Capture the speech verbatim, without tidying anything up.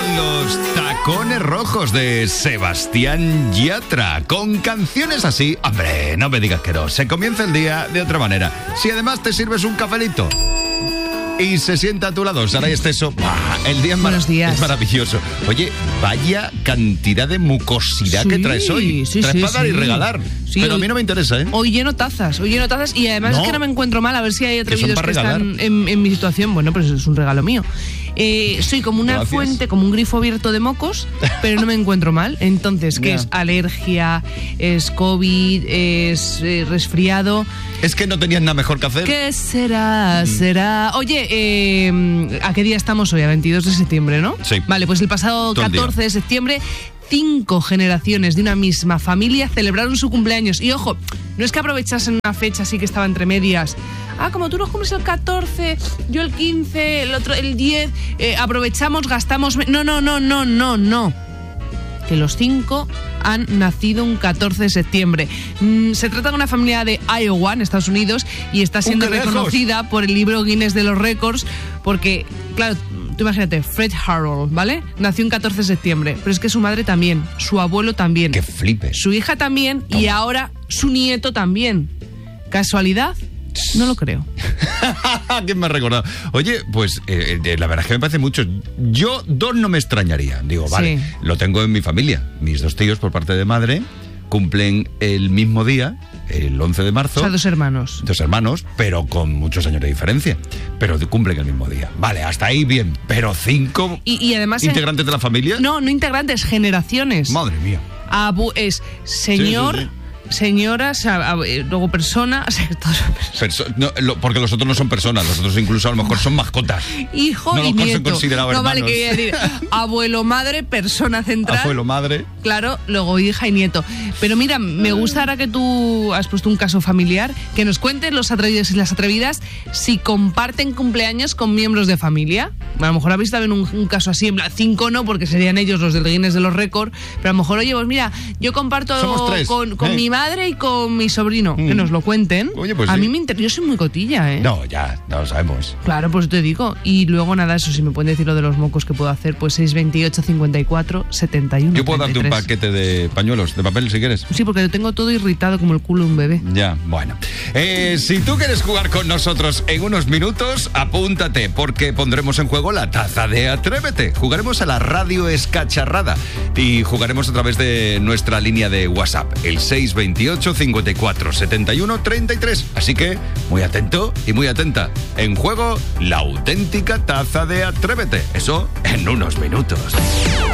Llegan los Tacones Rojos de Sebastián Yatra. Con canciones así, hombre, no me digas que no. Se comienza el día de otra manera. Si además te sirves un cafelito y se sienta a tu lado Saray Esteso, el día es, mar- es maravilloso. Oye, vaya cantidad de mucosidad sí, que traes hoy. Sí, traes sí, para dar sí. y regalar. Sí, pero hoy, a mí no me interesa, ¿eh? Hoy lleno tazas, hoy lleno tazas y además no, es que no me encuentro mal. A ver si hay atrevidos que, que están en, en mi situación. Bueno, pues es un regalo mío. Eh, soy como una Gracias. fuente, como un grifo abierto de mocos, pero no me encuentro mal. Entonces, ¿qué yeah. es? Alergia, es COVID, es eh, resfriado. Es que no tenías nada mejor que hacer. ¿Qué será? Mm. Será. Oye, eh, ¿a qué día estamos hoy? A veintidós de septiembre, ¿no? Sí. Vale, pues el pasado Todo catorce de septiembre, cinco generaciones de una misma familia celebraron su cumpleaños. Y ojo, no es que aprovechasen una fecha así que estaba entre medias. Ah, como tú nos cumples el catorce, yo el quince, el otro el diez, eh, aprovechamos, gastamos... No, no, no, no, no, no. Que los cinco han nacido un catorce de septiembre. Mm, se trata de una familia de Iowa, en Estados Unidos, y está siendo reconocida por el libro Guinness de los récords, porque, claro, tú imagínate, Fred Harold, ¿vale? Nació un catorce de septiembre, pero es que su madre también, su abuelo también. ¡Qué flipe! Su hija también, Toma. Y ahora su nieto también. ¿Casualidad? No lo creo. ¿Quién me ha recordado? Oye, pues eh, la verdad es que me parece mucho. Yo dos no me extrañaría. Digo, vale, sí. Lo tengo en mi familia. Mis dos tíos por parte de madre cumplen el mismo día, el once de marzo. O sea, dos hermanos. Dos hermanos, pero con muchos años de diferencia. Pero cumplen el mismo día. Vale, hasta ahí bien. Pero cinco y, y además integrantes en... de la familia. No, no integrantes, generaciones. Madre mía. Abu es señor... Sí, sí, sí. Señoras, a, a, luego personas, Perso- no, lo, porque los otros no son personas, los otros incluso a lo mejor son mascotas. Hijo no y los nieto. Considerado no hermanos. vale que decir abuelo, madre, persona central. Abuelo, madre. Claro, luego hija y nieto. Pero mira, me gusta ahora que tú has puesto un caso familiar, que nos cuenten los atrevidos y las atrevidas si comparten cumpleaños con miembros de familia. A lo mejor habéis también un, un caso así, en plan, cinco no, porque serían ellos los del Guinness de los récords, pero a lo mejor, oye, pues mira, yo comparto con, con hey. mi madre y con mi sobrino, mm. que nos lo cuenten. Oye, pues a sí. mí me interesa, yo soy muy cotilla, ¿eh? No, ya, no lo sabemos. Claro, pues te digo. Y luego nada, eso, si me pueden decir lo de los mocos que puedo hacer, pues seis veintiocho, cincuenta y cuatro, setenta y uno. Yo puedo darte un paquete de pañuelos, de papel, si quieres. Sí, porque yo tengo todo irritado como el culo de un bebé. Ya, bueno. Eh, si tú quieres jugar con nosotros en unos minutos, apúntate, porque pondremos en juego la taza de Atrévete. Jugaremos a la radio escacharrada y jugaremos a través de nuestra línea de WhatsApp, el seis veintiocho, cincuenta y cuatro, setenta y uno, treinta y tres. Así que, muy atento y muy atenta. En juego, la auténtica taza de Atrévete. Eso en unos minutos.